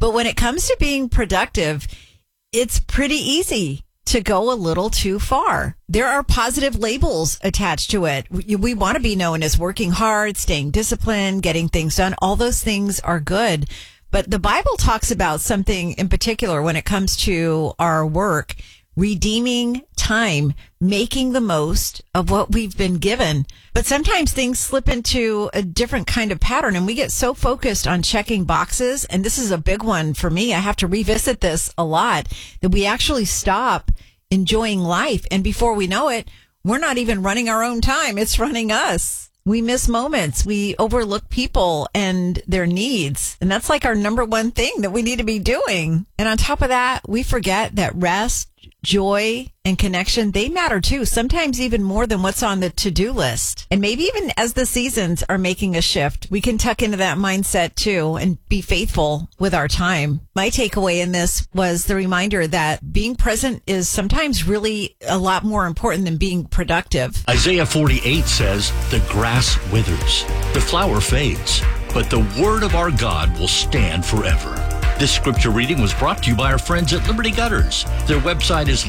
But when it comes to being productive, it's pretty easy to go a little too far. There are positive labels attached to it. We want to be known as working hard, staying disciplined, getting things done. All those things are good. But the Bible talks about something in particular when it comes to our work, redeeming time, making the most of what we've been given. But sometimes things slip into a different kind of pattern and we get so focused on checking boxes. And this is a big one for me. I have to revisit this a lot, that we actually stop enjoying life. And before we know it, we're not even running our own time. It's running us. We miss moments. We overlook people and their needs. And that's like our number one thing that we need to be doing. And on top of that, we forget that rest, joy, and connection, they matter too, sometimes even more than what's on the to-do list. And maybe even as the seasons are making a shift, we can tuck into that mindset too and be faithful with our time. My takeaway in this was the reminder that being present is sometimes really a lot more important than being productive. Isaiah 48 says, "The grass withers, the flower fades, but the word of our God will stand forever." This scripture reading was brought to you by our friends at Liberty Gutters. Their website is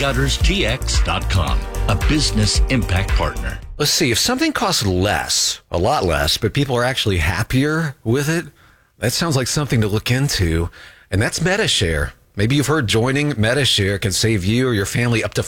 libertygutterstx.com, a business impact partner. Let's see, if something costs less, a lot less, but people are actually happier with it, that sounds like something to look into, and that's MediShare. Maybe you've heard joining MediShare can save you or your family up to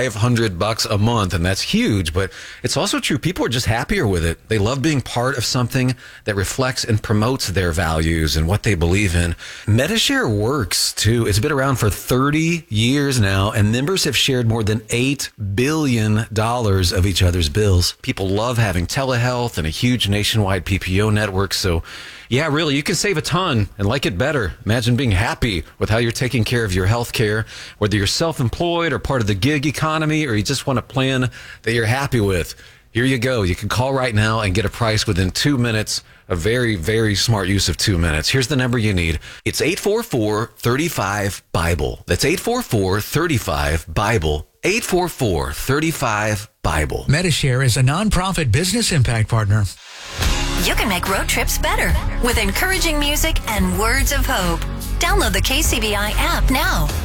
$500 a month, and that's huge, but it's also true. People are just happier with it. They love being part of something that reflects and promotes their values and what they believe in. MediShare works, too. It's been around for 30 years now, and members have shared more than $8 billion of each other's bills. People love having telehealth and a huge nationwide PPO network, so yeah, really, you can save a ton and like it better. Imagine being happy with how you're taking care of your health care, whether you're self-employed or part of the gig economy, or you just want a plan that you're happy with. Here you go. You can call right now and get a price within 2 minutes. A very, very smart use of 2 minutes. Here's the number you need. It's 844-35-BIBLE. That's 844-35-BIBLE. 844-35-BIBLE. MediShare is a nonprofit business impact partner. You can make road trips better with encouraging music and words of hope. Download the KCBI app now.